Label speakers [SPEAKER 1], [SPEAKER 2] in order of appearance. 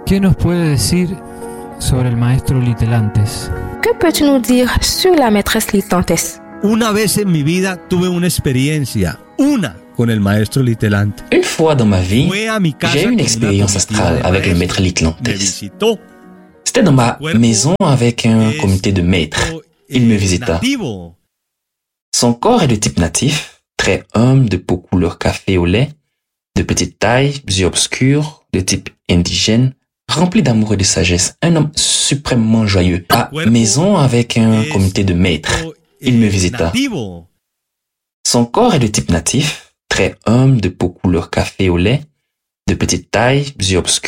[SPEAKER 1] ¿Qué nos puede decir sobre el maestro Litelantes?
[SPEAKER 2] Que peux-tu nous dire sur la maîtresse Litelantes?
[SPEAKER 3] Una vez en mi vida tuve una experiencia, con el maestro Litelantes.
[SPEAKER 4] Une fois dans ma vie,
[SPEAKER 3] Fue a mi casa
[SPEAKER 4] j'ai eu une
[SPEAKER 3] con una
[SPEAKER 4] expérience
[SPEAKER 3] comitiva
[SPEAKER 4] astrale
[SPEAKER 3] de
[SPEAKER 4] avec le
[SPEAKER 3] maestros.
[SPEAKER 4] maître
[SPEAKER 3] Me
[SPEAKER 4] Litelantes.
[SPEAKER 3] visitó.
[SPEAKER 4] C'était dans ma maison avec un comité de maîtres. Il me visita.
[SPEAKER 3] Nativo.
[SPEAKER 4] Son corps est de type natif, très humble, de peau couleur café au lait, de petite taille, yeux obscurs, de type indigène, rempli d'amour et de sagesse, un homme suprêmement joyeux. À maison avec un comité de maîtres. Il me visita.
[SPEAKER 3] Nativo.
[SPEAKER 4] Son corps est de type natif, très humble, de peau couleur café au lait, de petite taille, yeux obscurs.